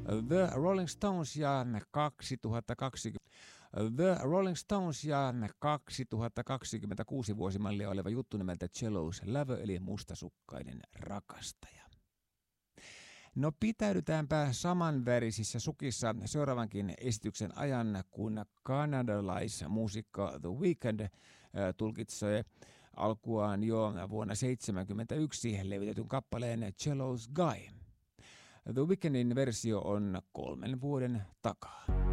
The Rolling Stones ja 2020 The Rolling Stones ja 2026 vuosimallia oleva juttu nimeltä Cello's Lover eli mustasukkainen rakastaja. No pitäydytäänpä samanvärisissä sukissa seuraavankin esityksen ajan, kun kanadalaismuusikko The Weeknd tulkitsee alkuaan jo vuonna 1971 levitetyn kappaleen Cello's Guy. The Weekndin versio on 3 vuoden takaa.